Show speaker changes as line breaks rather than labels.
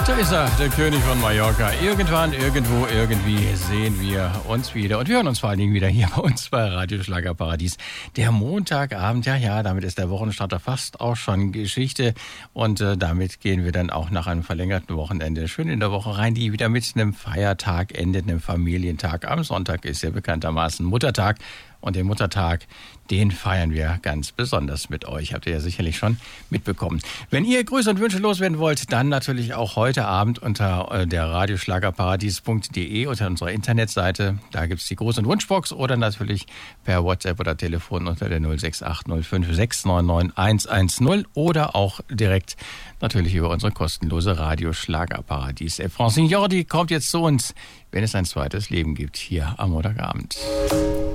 Da ist er, der König von Mallorca. Irgendwann, irgendwo, irgendwie sehen wir uns wieder. Und wir hören uns vor allen Dingen wieder hier bei uns bei Radio Schlagerparadies. Der Montagabend, ja, damit ist der Wochenstarter fast auch schon Geschichte. Und damit gehen wir dann auch nach einem verlängerten Wochenende schön in der Woche rein, die wieder mit einem Feiertag endet, einem Familientag. Am Sonntag ist ja bekanntermaßen Muttertag. Und den Muttertag, den feiern wir ganz besonders mit euch. Habt ihr ja sicherlich schon mitbekommen. Wenn ihr Grüße und Wünsche loswerden wollt, dann natürlich auch heute Abend unter der radioschlagerparadies.de, unter unserer Internetseite. Da gibt es die Gruß- und Wunschbox oder natürlich per WhatsApp oder Telefon unter der 06805699110 oder auch direkt natürlich über unsere kostenlose Radio-Schlagerparadies-App. Francine Jordi kommt jetzt zu uns, wenn es ein zweites Leben gibt, hier am Montagabend.